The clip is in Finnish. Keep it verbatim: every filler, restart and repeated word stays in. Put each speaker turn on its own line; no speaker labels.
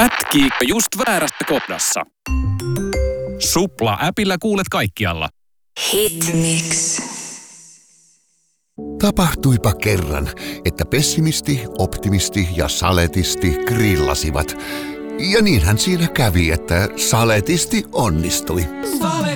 Pätkiikö just väärässä kohdassa? Supla-äpillä kuulet kaikkialla.
Hitmix.
Tapahtuipa kerran, että pessimisti, optimisti ja saletisti grillasivat. Ja niinhän siinä kävi, että saletisti onnistui.